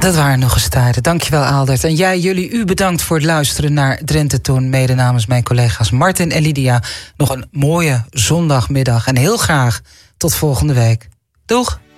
Dat waren nog eens tijden. Dankjewel, Aaldert. En u bedankt voor het luisteren naar Drenthe Toen. Mede namens mijn collega's Martin en Lydia. Nog een mooie zondagmiddag. En heel graag tot volgende week. Doeg!